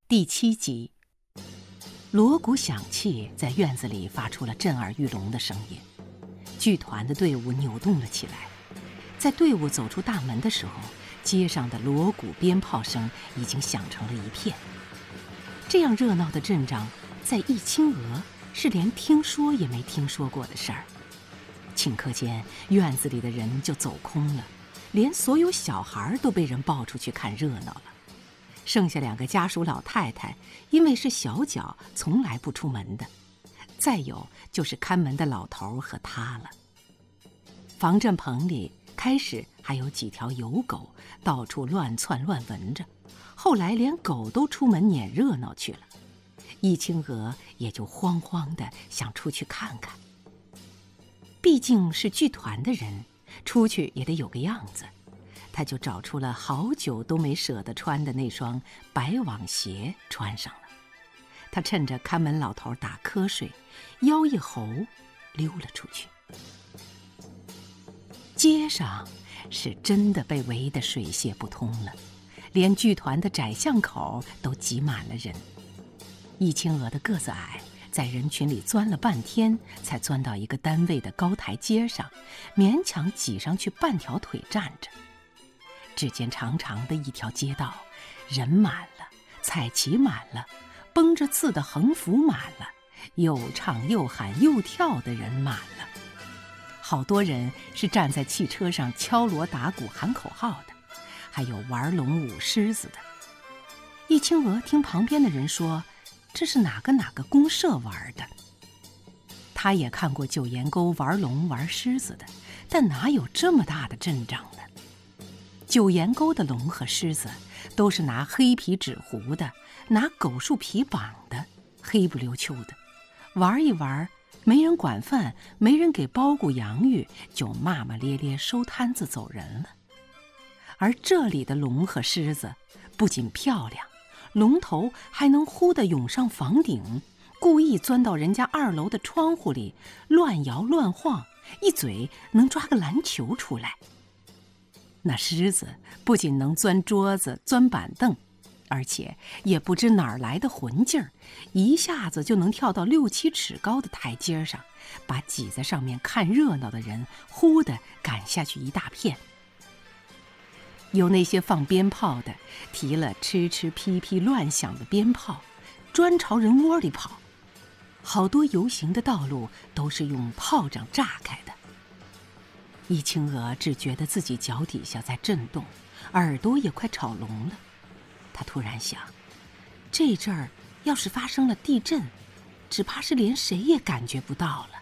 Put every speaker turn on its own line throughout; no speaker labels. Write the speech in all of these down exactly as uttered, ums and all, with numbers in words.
第七集，锣鼓响器在院子里发出了震耳欲聋的声音，剧团的队伍扭动了起来。在队伍走出大门的时候，街上的锣鼓鞭炮声已经响成了一片。这样热闹的阵仗，在义清娥是连听说也没听说过的事儿。顷刻间，院子里的人就走空了，连所有小孩都被人抱出去看热闹了。剩下两个家属老太太，因为是小脚，从来不出门的。再有就是看门的老头和他了。防震棚里开始还有几条油狗，到处乱窜乱闻着，后来连狗都出门撵热闹去了。义清娥也就慌慌的想出去看看。毕竟是剧团的人，出去也得有个样子。他就找出了好久都没舍得穿的那双白网鞋穿上了。他趁着看门老头打瞌睡，腰一猴溜了出去。街上是真的被围得水泄不通了，连剧团的窄巷口都挤满了人。义清娥的个子矮，在人群里钻了半天，才钻到一个单位的高台阶上，勉强挤上去半条腿站着。只见长长的一条街道，人满了，彩旗满了，绷着刺的横幅满了，又唱又喊又跳的人满了。好多人是站在汽车上敲锣打鼓喊口号的，还有玩龙舞狮子的。义清娥听旁边的人说，这是哪个哪个公社玩的。他也看过九岩沟玩龙玩狮子的，但哪有这么大的阵仗呢？九岩沟的龙和狮子都是拿黑皮纸糊的，拿狗树皮绑的，黑不溜秋的，玩一玩，没人管饭，没人给包谷洋芋，就骂骂咧咧收摊子走人了。而这里的龙和狮子不仅漂亮，龙头还能忽地涌上房顶，故意钻到人家二楼的窗户里乱摇乱晃，一嘴能抓个篮球出来。那狮子不仅能钻桌子钻板凳，而且也不知哪儿来的混劲儿，一下子就能跳到六七尺高的台阶上，把挤在上面看热闹的人忽地赶下去一大片。有那些放鞭炮的，提了哧哧噼噼乱响的鞭炮，专朝人窝里跑。好多游行的道路都是用炮仗炸开的。义清娥只觉得自己脚底下在震动，耳朵也快吵聋了。他突然想，这阵儿要是发生了地震，只怕是连谁也感觉不到了。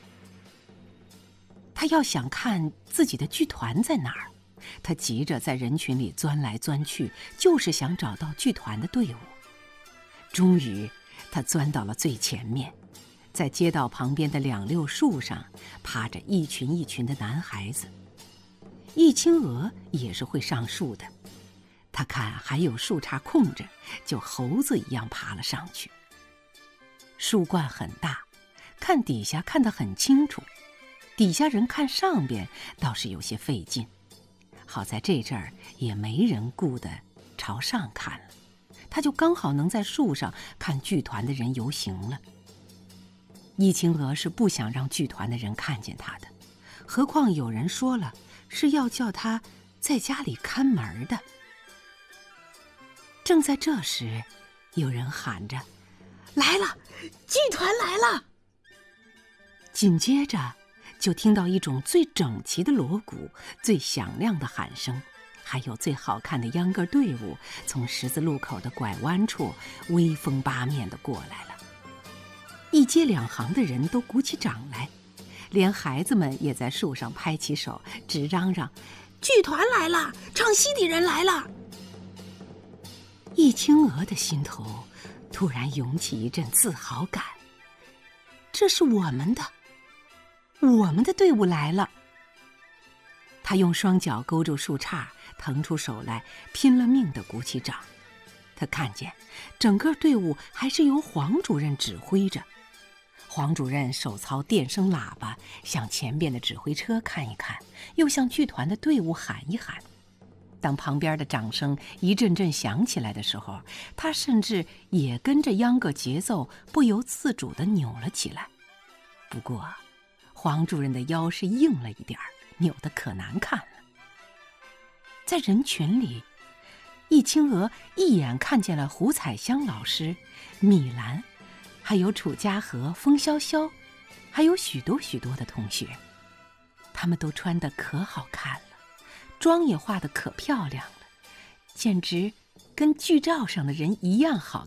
他要想看自己的剧团在哪儿，他急着在人群里钻来钻去，就是想找到剧团的队伍。终于他钻到了最前面，在街道旁边的两溜树上趴着一群一群的男孩子。义清娥也是会上树的，他看还有树杈空着，就猴子一样爬了上去。树冠很大，看底下看得很清楚，底下人看上边倒是有些费劲。好在这阵儿也没人顾得朝上看了，他就刚好能在树上看剧团的人游行了。义清娥是不想让剧团的人看见他的，何况有人说了是要叫他在家里看门的。正在这时，有人喊着，来了，剧团来了。紧接着就听到一种最整齐的锣鼓，最响亮的喊声，还有最好看的秧歌队伍从十字路口的拐弯处威风八面地过来了。一街两行的人都鼓起掌来，连孩子们也在树上拍起手，直嚷嚷，剧团来了，唱戏的人来了。义清娥的心头突然涌起一阵自豪感，这是我们的我们的队伍来了。他用双脚勾住树杈，腾出手来，拼了命地鼓起掌。他看见整个队伍还是由黄主任指挥着，黄主任手操电声喇叭，向前边的指挥车看一看，又向剧团的队伍喊一喊。 当旁边的掌声一阵阵响起来的时候，他甚至也跟着秧歌节奏不由自主地扭了起来。不过黄主任的腰是硬了一点儿，扭得可难看了。在人群里，易清娥一眼看见了胡彩香老师、米兰，还有楚家和、风潇潇，还有许多许多的同学。他们都穿得可好看了，妆也化得可漂亮了，简直跟剧照上的人一样好